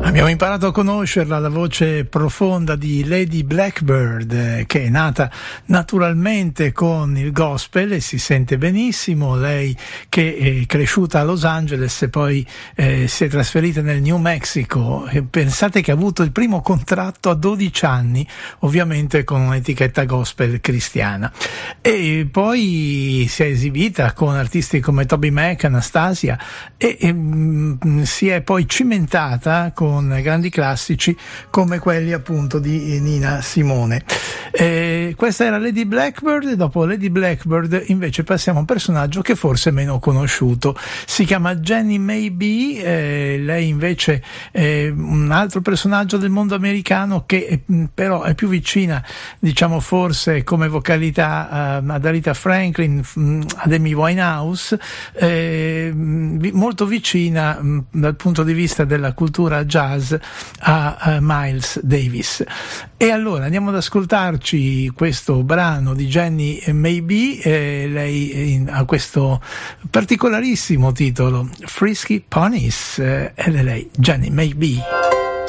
Abbiamo imparato a conoscerla, la voce profonda di Lady Blackbird, che è nata naturalmente con il gospel e si sente benissimo. Lei che è cresciuta a Los Angeles e poi si è trasferita nel New Mexico. Pensate che ha avuto il primo contratto a 12 anni, ovviamente con un'etichetta gospel cristiana. E poi si è esibita con artisti come Toby Mac, Anastasia e si è poi cimentata con grandi classici come quelli appunto di Nina Simone. Questa era Lady Blackbird, e dopo Lady Blackbird invece passiamo a un personaggio che forse è meno conosciuto. Si chiama Jenny Maybe, lei invece è un altro personaggio del mondo americano che però è più vicina, diciamo forse come vocalità ad Aretha Franklin, ad Amy Winehouse, molto vicina dal punto di vista della cultura jazz a Miles Davis. E allora andiamo ad ascoltarci questo brano di Jenny Maybe, lei ha questo particolarissimo titolo, Frisky Ponies, ed è lei, Jenny Maybe.